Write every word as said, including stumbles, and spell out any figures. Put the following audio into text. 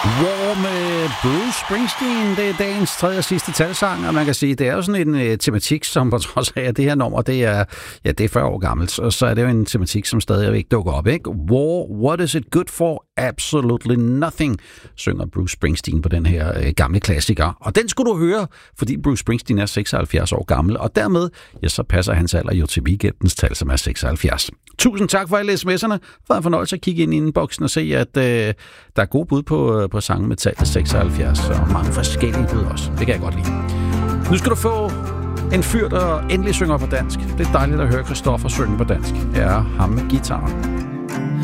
War med Bruce Springsteen, det er dagens tredje og sidste talsang, og man kan sige, det er jo sådan en uh, tematik, som på trods af, at det her nummer, det er, ja, det er fyrre år gammelt, og så er det jo en tematik, som stadig ikke dukker op, ikke? War, what is it good for? Absolutely nothing, synger Bruce Springsteen på den her uh, gamle klassiker. Og den skulle du høre, fordi Bruce Springsteen er seksoghalvfjerds år gammel, og dermed, ja, så passer hans alder jo til weekendens tal, som er seksoghalvfjerds. Tusind tak for alle sms'erne. For en fornøjelse at kigge ind i indboksen og se, at øh, der er gode bud på, på sange med tallet seksoghalvfjerds, og mange forskellige bud også. Det kan jeg godt lide. Nu skal du få en fyr, der endelig synger på dansk. Det er dejligt at høre Christoffer synge på dansk. Her er ham med gitaren.